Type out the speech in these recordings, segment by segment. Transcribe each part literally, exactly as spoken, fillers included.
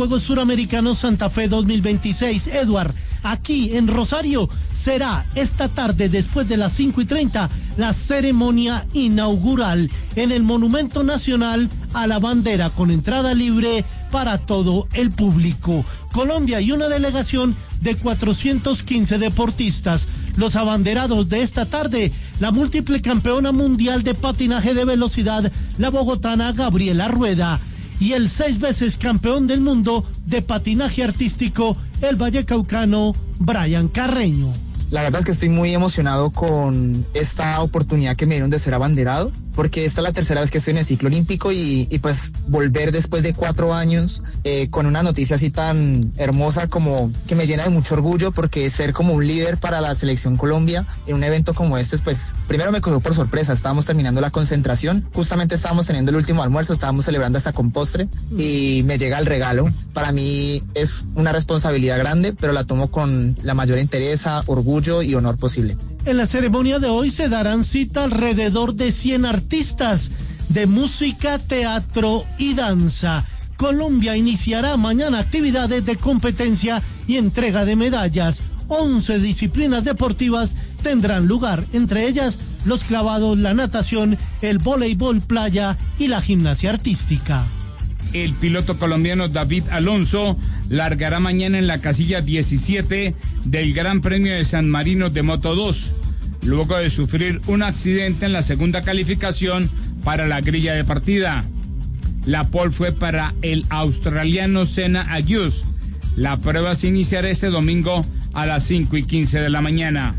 Juegos Suramericanos Santa Fe dos mil veintiséis. Edward, aquí en Rosario será esta tarde, después de las cinco y treinta, la ceremonia inaugural en el Monumento Nacional a la Bandera, con entrada libre para todo el público. Colombia y una delegación de cuatrocientos quince deportistas. Los abanderados de esta tarde, la múltiple campeona mundial de patinaje de velocidad, la bogotana Gabriela Rueda, y el seis veces campeón del mundo de patinaje artístico, el vallecaucano Brian Carreño. La verdad es que estoy muy emocionado con esta oportunidad que me dieron de ser abanderado, porque esta es la tercera vez que estoy en el ciclo olímpico y, y pues volver después de cuatro años eh, con una noticia así tan hermosa, como que me llena de mucho orgullo, porque ser como un líder para la selección Colombia en un evento como este, pues primero me cogió por sorpresa. Estábamos terminando la concentración, justamente estábamos teniendo el último almuerzo, estábamos celebrando hasta con postre y me llega el regalo. Para mí es una responsabilidad grande, pero la tomo con la mayor entereza, orgullo y honor posible. En la ceremonia de hoy se darán cita alrededor de cien artistas de música, teatro y danza. Colombia iniciará mañana actividades de competencia y entrega de medallas. once disciplinas deportivas tendrán lugar, entre ellas los clavados, la natación, el voleibol playa y la gimnasia artística. El piloto colombiano David Alonso largará mañana en la casilla diecisiete del Gran Premio de San Marino de Moto dos, luego de sufrir un accidente en la segunda calificación para la grilla de partida. La pole fue para el australiano Senna Agius. La prueba se iniciará este domingo a las cinco y quince de la mañana.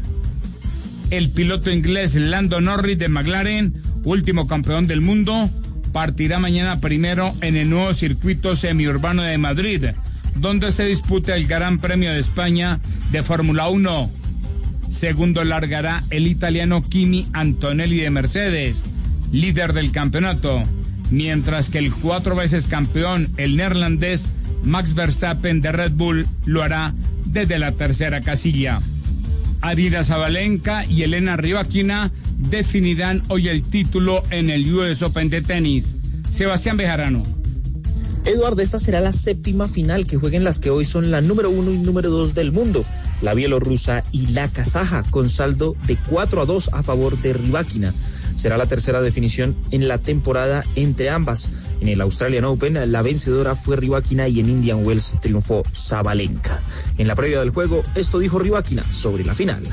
El piloto inglés Lando Norris de McLaren, último campeón del mundo, partirá mañana primero en el nuevo circuito semiurbano de Madrid, donde se disputa el Gran Premio de España de Fórmula uno. Segundo largará el italiano Kimi Antonelli de Mercedes, líder del campeonato, mientras que el cuatro veces campeón, el neerlandés Max Verstappen de Red Bull, lo hará desde la tercera casilla. Aryna Sabalenka y Elena Rybakina definirán hoy el título en el U S Open de tenis. Sebastián Bejarano. Eduardo, esta será la séptima final que jueguen las que hoy son la número uno y número dos del mundo, la bielorrusa y la kazaja, con saldo de cuatro a dos a favor de Rybakina. Será la tercera definición en la temporada entre ambas. En el Australian Open, la vencedora fue Rybakina y en Indian Wells triunfó Sabalenka. En la previa del juego, esto dijo Rybakina sobre la final.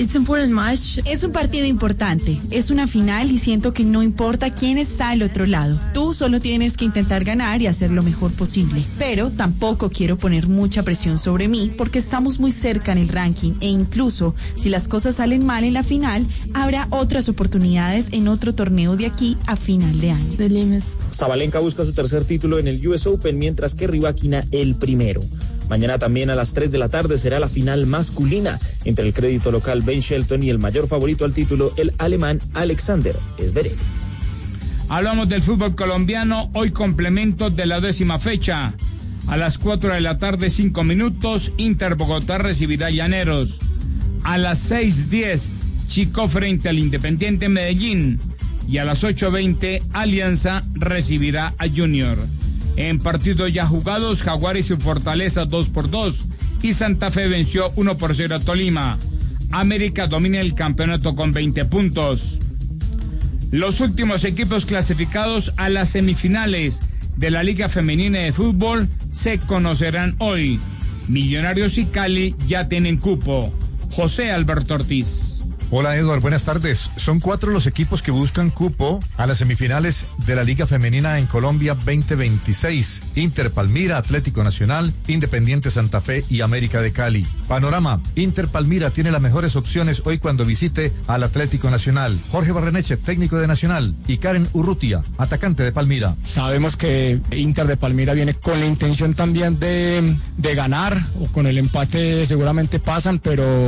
Es un partido importante, es una final y siento que no importa quién está al otro lado. Tú solo tienes que intentar ganar y hacer lo mejor posible. Pero tampoco quiero poner mucha presión sobre mí porque estamos muy cerca en el ranking e incluso si las cosas salen mal en la final, habrá otras oportunidades en otro torneo de aquí a final de año. Sabalenka busca su tercer título en el U S Open, mientras que Rybakina el primero. Mañana también a las tres de la tarde será la final masculina entre el crédito local Ben Shelton y el mayor favorito al título, el alemán Alexander Zverev. Hablamos del fútbol colombiano, hoy complemento de la décima fecha. A las cuatro de la tarde, cinco minutos, Inter Bogotá recibirá a Llaneros. A las seis diez, Chico frente al Independiente Medellín. Y a las ocho veinte, Alianza recibirá a Junior. En partidos ya jugados, Jaguares y Fortaleza dos por dos y Santa Fe venció uno por cero a Tolima. América domina el campeonato con veinte puntos. Los últimos equipos clasificados a las semifinales de la Liga Femenina de Fútbol se conocerán hoy. Millonarios y Cali ya tienen cupo. José Alberto Ortiz. Hola Eduardo, buenas tardes. Son cuatro los equipos que buscan cupo a las semifinales de la Liga Femenina en Colombia veinte veintiséis. Inter Palmira, Atlético Nacional, Independiente Santa Fe y América de Cali. Panorama: Inter Palmira tiene las mejores opciones hoy cuando visite al Atlético Nacional. Jorge Barreneche, técnico de Nacional, y Karen Urrutia, atacante de Palmira. Sabemos que Inter de Palmira viene con la intención también de, de ganar, o con el empate seguramente pasan, pero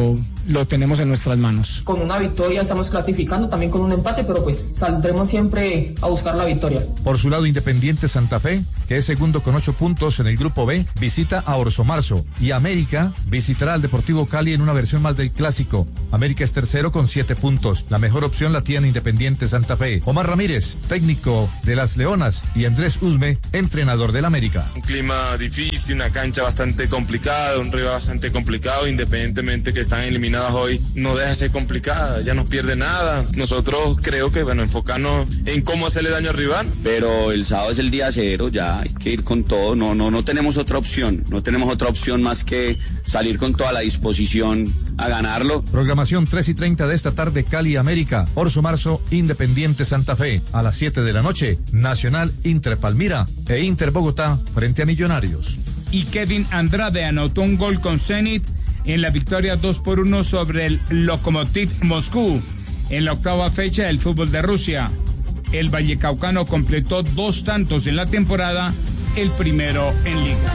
lo tenemos en nuestras manos. Con una victoria estamos clasificando, también con un empate, pero pues saldremos siempre a buscar la victoria. Por su lado, Independiente Santa Fe, que es segundo con ocho puntos en el grupo B, visita a Orso Marzo, y América visitará al Deportivo Cali en una versión más del clásico. América es tercero con siete puntos. La mejor opción la tiene Independiente Santa Fe. Omar Ramírez, técnico de las Leonas, y Andrés Usme, entrenador del América. Un clima difícil, una cancha bastante complicada, un rival bastante complicado, independientemente que están eliminadas hoy, no deja de ser complicada, ya no pierde nada. Nosotros creo que, bueno, enfocarnos en cómo hacerle daño al rival. Pero el sábado es el día cero, ya hay que ir con todo, no, no, no tenemos otra opción, no tenemos otra opción más que salir con toda la disposición a ganarlo. Programación tres y treinta de esta tarde, Cali América, Orso Marzo, Independiente Santa Fe. A las siete de la noche, Nacional Inter Palmira e Inter Bogotá frente a Millonarios. Y Kevin Andrade anotó un gol con Zenit en la victoria dos por uno sobre el Lokomotiv Moscú en la octava fecha del fútbol de Rusia. El vallecaucano completó dos tantos en la temporada, el primero en liga.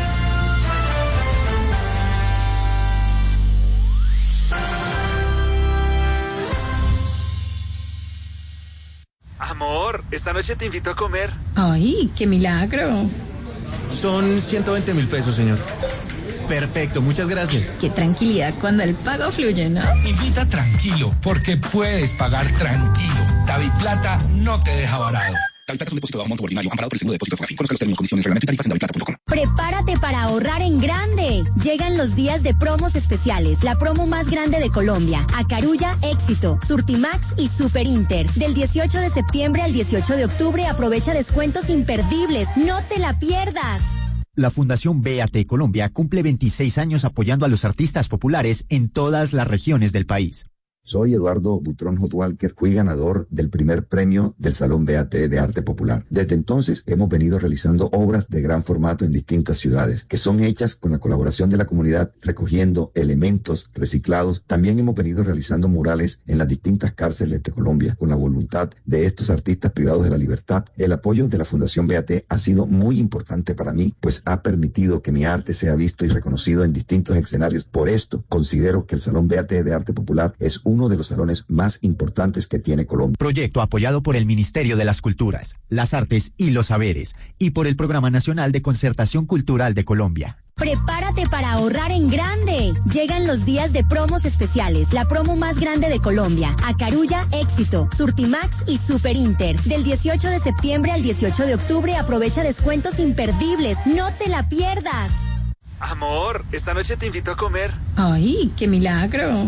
Amor, esta noche te invito a comer. Ay, qué milagro. Son ciento veinte mil pesos, señor. Perfecto, muchas gracias. Qué tranquilidad cuando el pago fluye, ¿no? Invita tranquilo, porque puedes pagar tranquilo. David Plata no te deja varado. David Plata es un depósito de un monto ordinario amparado por el seguro de depósito de Fogafín. Conozca los términos, condiciones, reglamento y tarifas en david plata punto com. Prepárate para ahorrar en grande. Llegan los días de promos especiales, la promo más grande de Colombia. Acarulla, Éxito, Surtimax y Super Inter. Del dieciocho de septiembre al dieciocho de octubre aprovecha descuentos imperdibles. No te la pierdas. La Fundación B A T Colombia cumple veintiséis años apoyando a los artistas populares en todas las regiones del país. Soy Eduardo Butrón Hot Walker, fui ganador del primer premio del Salón B A T de Arte Popular. Desde entonces hemos venido realizando obras de gran formato en distintas ciudades, que son hechas con la colaboración de la comunidad, recogiendo elementos reciclados. También hemos venido realizando murales en las distintas cárceles de Colombia, con la voluntad de estos artistas privados de la libertad. El apoyo de la Fundación B A T ha sido muy importante para mí, pues ha permitido que mi arte sea visto y reconocido en distintos escenarios. Por esto, considero que el Salón B A T de Arte Popular es un uno de los salones más importantes que tiene Colombia. Proyecto apoyado por el Ministerio de las Culturas, las Artes y los Saberes y por el Programa Nacional de Concertación Cultural de Colombia. Prepárate para ahorrar en grande. Llegan los días de promos especiales, la promo más grande de Colombia. Acarulla, Éxito, Surtimax y Super Inter. Del dieciocho de septiembre al dieciocho de octubre aprovecha descuentos imperdibles. No te la pierdas. Amor, esta noche te invito a comer. Ay, qué milagro.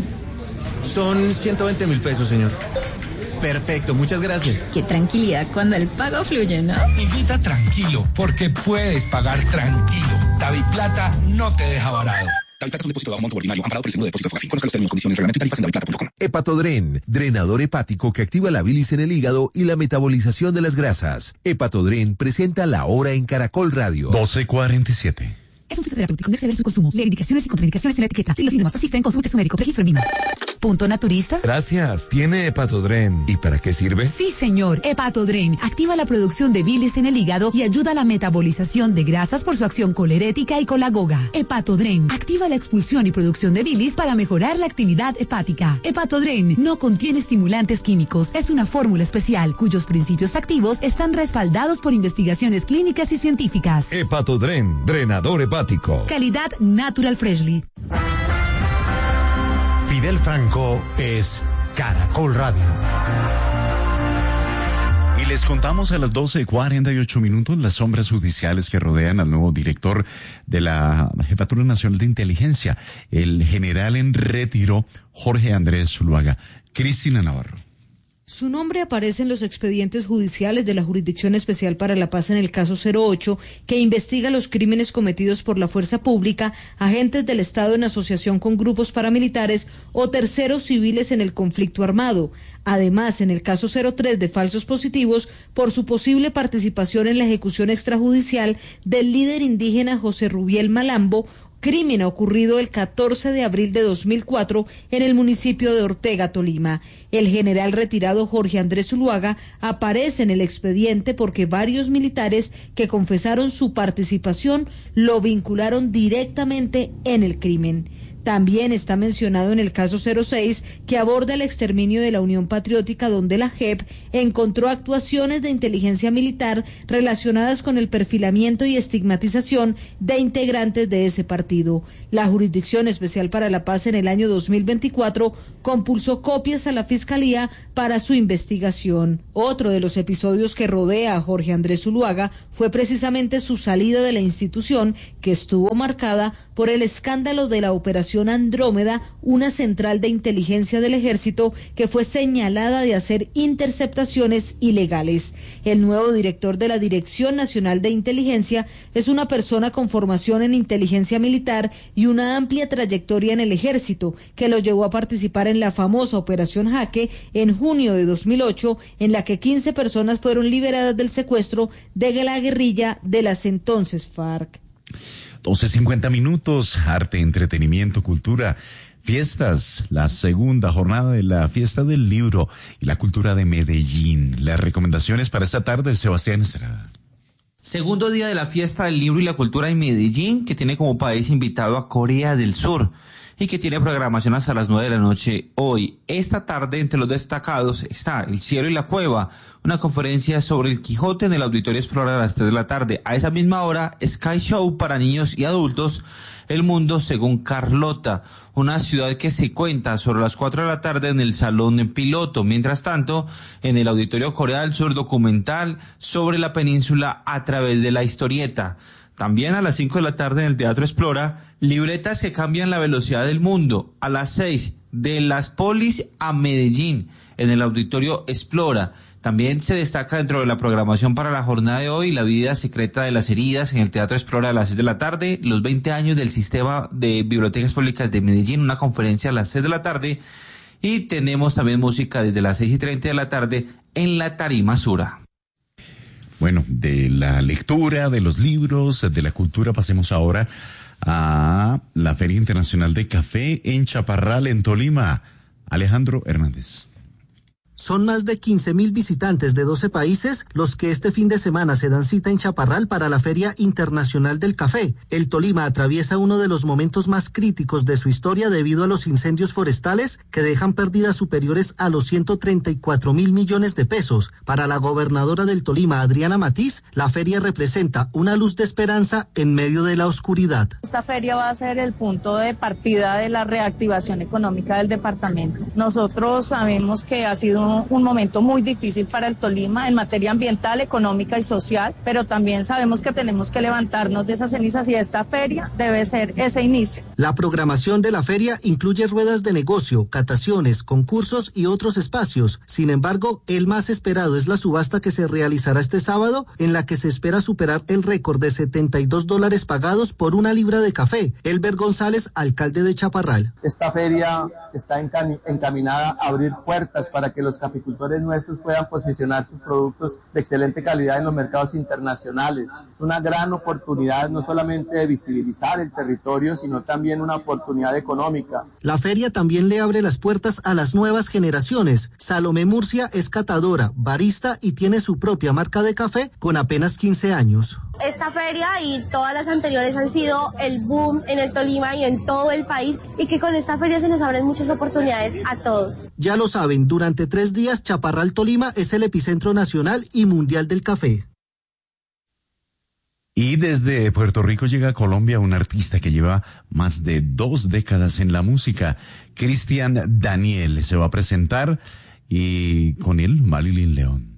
Son ciento veinte mil pesos, señor. Perfecto, muchas gracias. Qué tranquilidad cuando el pago fluye, ¿no? Invita tranquilo, porque puedes pagar tranquilo. David Plata no te deja varado. David Plata es un depósito de un monto ordinario amparado por el seguro de depósito de Fogafín. Conozca los términos, condiciones, reglamento y tarifas en david plata punto com. Hepatodren, drenador hepático que activa la bilis en el hígado y la metabolización de las grasas. Hepatodren presenta La Hora en Caracol Radio. doce cuarenta y siete. Es un fitoterapéutico, no exceder su consumo. Lee indicaciones y contraindicaciones en la etiqueta. Si los síntomas persisten, consulte su médico. Registro en Lima. Punto Naturista. Gracias. Tiene Hepatodren. ¿Y para qué sirve? Sí, señor. Hepatodren activa la producción de bilis en el hígado y ayuda a la metabolización de grasas por su acción colerética y colagoga. Hepatodren activa la expulsión y producción de bilis para mejorar la actividad hepática. Hepatodren no contiene estimulantes químicos. Es una fórmula especial cuyos principios activos están respaldados por investigaciones clínicas y científicas. Hepatodren, drenador hepático. Calidad Natural Freshly. Fidel Franco es Caracol Radio. Y les contamos a las doce cuarenta y ocho minutos las sombras judiciales que rodean al nuevo director de la Jefatura Nacional de Inteligencia, el general en retiro Jorge Andrés Zuluaga. Cristina Navarro. Su nombre aparece en los expedientes judiciales de la Jurisdicción Especial para la Paz en el caso cero ocho, que investiga los crímenes cometidos por la fuerza pública, agentes del Estado en asociación con grupos paramilitares o terceros civiles en el conflicto armado. Además, en el caso cero tres de falsos positivos, por su posible participación en la ejecución extrajudicial del líder indígena José Rubiel Malambo, crimen ocurrido el catorce de abril de dos mil cuatro en el municipio de Ortega, Tolima. El general retirado Jorge Andrés Zuluaga aparece en el expediente porque varios militares que confesaron su participación lo vincularon directamente en el crimen. También está mencionado en el caso cero seis, que aborda el exterminio de la Unión Patriótica, donde la J E P encontró actuaciones de inteligencia militar relacionadas con el perfilamiento y estigmatización de integrantes de ese partido. La Jurisdicción Especial para la Paz en el año dos mil veinticuatro compulsó copias a la Fiscalía para su investigación. Otro de los episodios que rodea a Jorge Andrés Zuluaga fue precisamente su salida de la institución, que estuvo marcada por el escándalo de la Operación Andrómeda, una central de inteligencia del Ejército que fue señalada de hacer interceptaciones ilegales. El nuevo director de la Dirección Nacional de Inteligencia es una persona con formación en inteligencia militar y una amplia trayectoria en el Ejército, que lo llevó a participar en la famosa Operación Jaque en junio de dos mil ocho, en la que quince personas fueron liberadas del secuestro de la guerrilla de las entonces FARC. doce cincuenta minutos, arte, entretenimiento, cultura, fiestas, la segunda jornada de la fiesta del libro y la cultura de Medellín. Las recomendaciones para esta tarde, Sebastián Estrada. Segundo día de la fiesta del libro y la cultura en Medellín, que tiene como país invitado a Corea del Sur y que tiene programación hasta las nueve de la noche hoy. Esta tarde, entre los destacados, está El cielo y la cueva, una conferencia sobre el Quijote en el Auditorio Explora a las tres de la tarde. A esa misma hora, Sky Show para niños y adultos, El mundo según Carlota, una ciudad que se cuenta sobre las cuatro de la tarde en el Salón Piloto. Mientras tanto, en el Auditorio Corea del Sur, documental sobre la península a través de la historieta. También a las cinco de la tarde en el Teatro Explora, libretas que cambian la velocidad del mundo. A las seis, de Las Polis a Medellín, en el Auditorio Explora. También se destaca dentro de la programación para la jornada de hoy La vida secreta de las heridas en el Teatro Explora a las seis de la tarde, los veinte años del Sistema de Bibliotecas Públicas de Medellín, una conferencia a las seis de la tarde, y tenemos también música desde las seis y treinta de la tarde en la Tarima Sura. Bueno, de la lectura, de los libros, de la cultura, pasemos ahora a la Feria Internacional de Café en Chaparral, en Tolima. Alejandro Hernández. Son más de quince mil visitantes de doce países los que este fin de semana se dan cita en Chaparral para la Feria Internacional del Café. El Tolima atraviesa uno de los momentos más críticos de su historia debido a los incendios forestales que dejan pérdidas superiores a los ciento treinta y cuatro mil millones de pesos. Para la gobernadora del Tolima, Adriana Matiz, la feria representa una luz de esperanza en medio de la oscuridad. Esta feria va a ser el punto de partida de la reactivación económica del departamento. Nosotros sabemos que ha sido un momento muy difícil para el Tolima en materia ambiental, económica y social, pero también sabemos que tenemos que levantarnos de esas cenizas y esta feria debe ser ese inicio. La programación de la feria incluye ruedas de negocio, cataciones, concursos y otros espacios. Sin embargo, el más esperado es la subasta que se realizará este sábado, en la que se espera superar el récord de setenta y dos dólares pagados por una libra de café. Elber González, alcalde de Chaparral. Esta feria está encaminada a abrir puertas para que los caficultores nuestros puedan posicionar sus productos de excelente calidad en los mercados internacionales. Es una gran oportunidad no solamente de visibilizar el territorio, sino también una oportunidad económica. La feria también le abre las puertas a las nuevas generaciones. Salomé Murcia es catadora, barista y tiene su propia marca de café con apenas quince años. Esta feria y todas las anteriores han sido el boom en el Tolima y en todo el país, y que con esta feria se nos abren muchas oportunidades a todos. Ya lo saben, durante tres días Chaparral Tolima es el epicentro nacional y mundial del café. Y desde Puerto Rico llega a Colombia un artista que lleva más de dos décadas en la música. Cristian Daniel se va a presentar y con él Marilyn León.